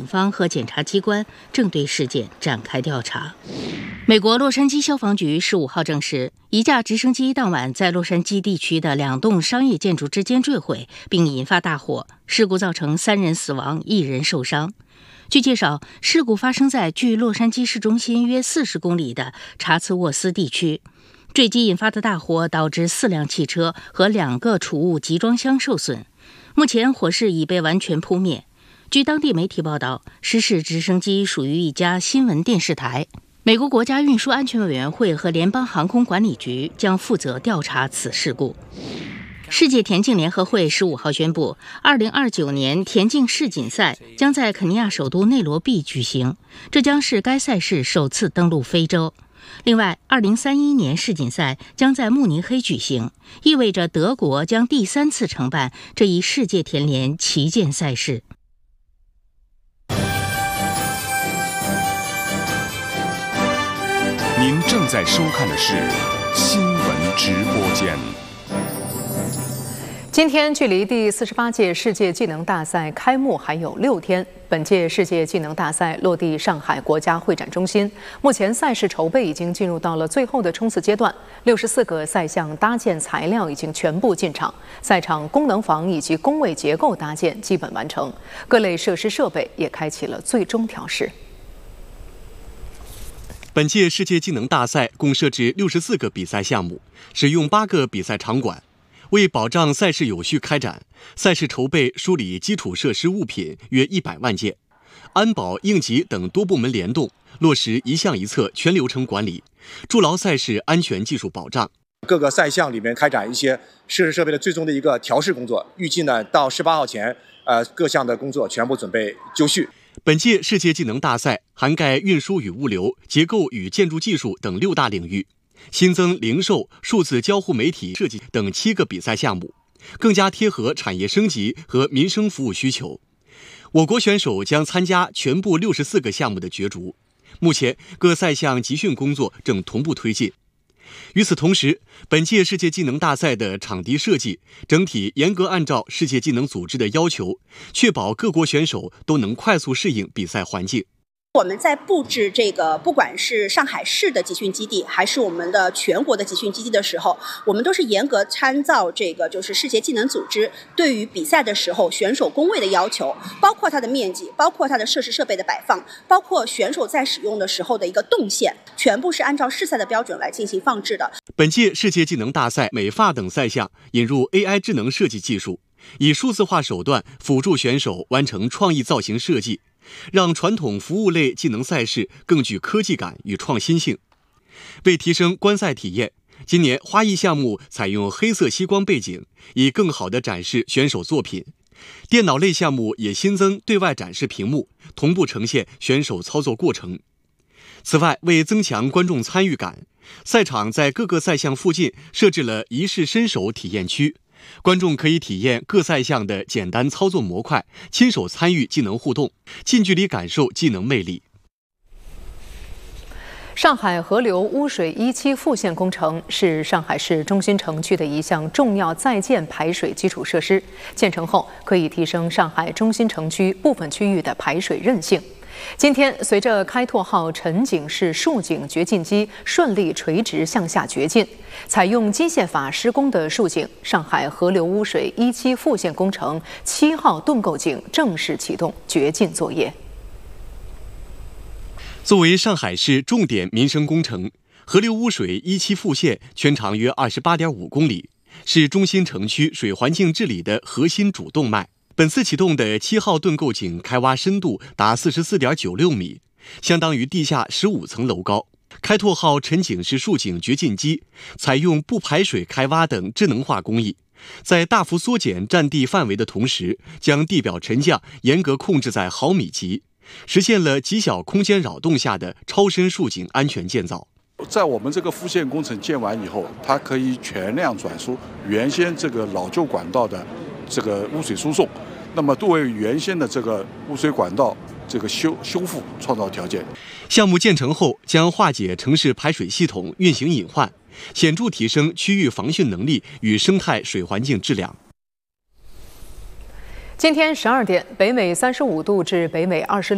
方和检察机关正对事件展开调查。美国洛杉矶消防局15号证实，一架直升机当晚在洛杉矶地区的2栋商业建筑之间坠毁，并引发大火，事故造成3人死亡，1人受伤。据介绍，事故发生在距洛杉矶市中心约40公里的查茨沃斯地区。坠机引发的大火导致4辆汽车和2个储物集装箱受损，目前火势已被完全扑灭。据当地媒体报道，失事直升机属于一家新闻电视台。美国国家运输安全委员会和联邦航空管理局将负责调查此事故。世界田径联合会15号宣布，2029年田径世锦赛将在肯尼亚首都内罗毕举行，这将是该赛事首次登陆非洲。另外，2031年世锦赛将在慕尼黑举行，意味着德国将第3次承办这一世界田联旗舰赛事。 您正在收看的是新闻直播间。 今天距离第48届世界技能大赛开幕还有6天。本届世界技能大赛落地上海国家会展中心，目前赛事筹备已经进入到了最后的冲刺阶段，64个赛项搭建材料已经全部进场，赛场功能房以及工位结构搭建基本完成，各类设施设备也开启了最终调试。 本届世界技能大赛共设置64个比赛项目，使用8个比赛场馆。为保障赛事有序开展，赛事筹备梳理基础设施物品约100万件，安保、应急等多部门联动，落实一项一策全流程管理，筑牢赛事安全技术保障。 各个赛项里面开展一些设施设备的最终的一个调试工作，预计呢到18号前，各项的工作全部准备就绪。 本届世界技能大赛涵盖运输与物流、结构与建筑技术等6大领域。新增零售、数字交互媒体设计等7个比赛项目，更加贴合产业升级和民生服务需求。我国选手将参加全部64个项目的角逐，目前各赛项集训工作正同步推进。与此同时，本届世界技能大赛的场地设计整体严格按照世界技能组织的要求，确保各国选手都能快速适应比赛环境。 我们在布置这个不管是上海市的集训基地还是我们的全国的集训基地的时候，我们都是严格参照这个就是世界技能组织对于比赛的时候选手工位的要求，包括它的面积，包括它的设施设备的摆放，包括选手在使用的时候的一个动线，全部是按照世赛的标准来进行放置的。 本届世界技能大赛美发等赛项引入 AI 智能设计技术，以数字化手段辅助选手完成创意造型设计，让传统服务类技能赛事更具科技感与创新性。为提升观赛体验，今年花艺项目采用黑色吸光背景，以更好地展示选手作品。电脑类项目也新增对外展示屏幕，同步呈现选手操作过程。此外，为增强观众参与感，赛场在各个赛项附近设置了一试身手体验区，观众可以体验各赛项的简单操作模块，亲手参与技能互动，近距离感受技能魅力。 上海河流污水1期复线工程是上海市中心城区的一项重要在建排水基础设施，建成后可以提升上海中心城区部分区域的排水韧性。今天，随着开拓号沉井式竖井掘进机顺利垂直向下掘进，采用机械法施工的竖井上海河流污水1期复线工程7号盾构井正式启动掘进作业。 作为上海市重点民生工程，河流污水1期复线全长约28.5公里，是中心城区水环境治理的核心主动脉。本次启动的7号盾构井开挖深度达44.96米，相当于地下15层楼高。开拓号沉井式竖井掘进机采用不排水开挖等智能化工艺，在大幅缩减占地范围的同时，将地表沉降严格控制在毫米级，实现了极小空间扰动下的超深竖井安全建造。 在我们这个复线工程建完以后，它可以全量转输原先这个老旧管道的这个污水输送，那么为原先的这个污水管道这个修复创造条件。 项目建成后，将化解城市排水系统运行隐患，显著提升区域防汛能力与生态水环境质量。 今天12点，北纬35度至北纬26